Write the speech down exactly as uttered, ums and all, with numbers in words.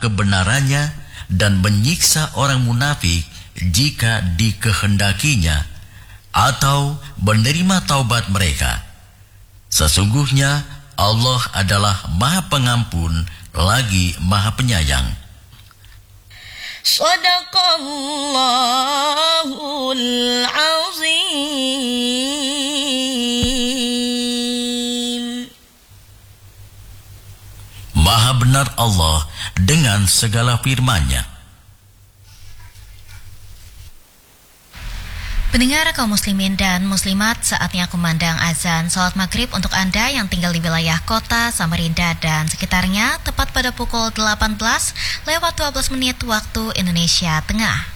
kebenarannya dan menyiksa orang munafik jika dikehendakinya, atau menerima taubat mereka. Sesungguhnya Allah adalah Maha Pengampun lagi Maha Penyayang. Shadaqallahul azim. Maha benar Allah dengan segala firman-Nya. Pendengar kaum muslimin dan muslimat, saatnya kumandang azan salat maghrib untuk Anda yang tinggal di wilayah kota Samarinda dan sekitarnya, tepat pada pukul delapan belas lewat dua belas menit waktu Indonesia Tengah.